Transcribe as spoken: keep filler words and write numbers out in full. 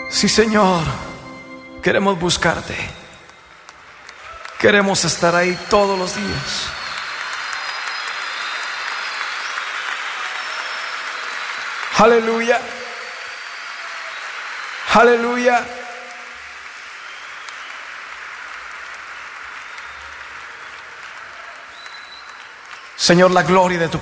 Sí, Señor, queremos buscarte. Queremos estar ahí todos los días. Aleluya. Aleluya. Señor, la gloria de tu